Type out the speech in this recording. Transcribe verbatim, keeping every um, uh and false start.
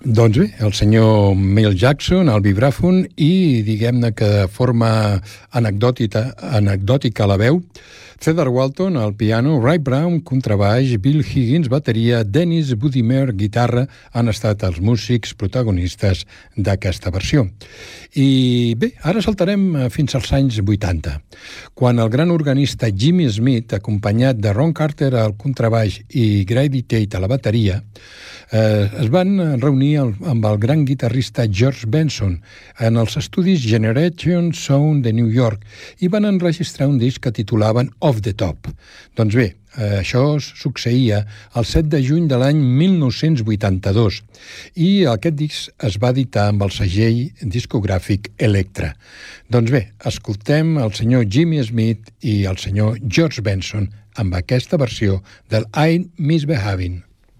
Doncs bé, el senyor Milt Jackson al vibràfon i diguem-ne que de forma anecdòtica, anecdòtica a la veu, Cedar Walton al piano, Ray Brown contrabaix, Bill Higgins bateria, Dennis Budimer guitarra han estat els músics protagonistes d'aquesta versió. I bé, ara saltarem fins als anys vuitanta, quan el gran organista Jimmy Smith, acompanyat de Ron Carter al contrabaix i Grady Tate a la bateria, eh, es van reunir amb el gran guitarrista George Benson en els estudis Generation Sound de New York i van enregistrar un disc que titulaven Off the Top. Doncs bé, això succeïa el set de juny de l'any mil nou-cents vuitanta-dos i aquest disc es va editar amb el segell discogràfic Elektra. Doncs bé, escoltem el senyor Jimmy Smith i el senyor George Benson amb aquesta versió del I'm Misbehaving.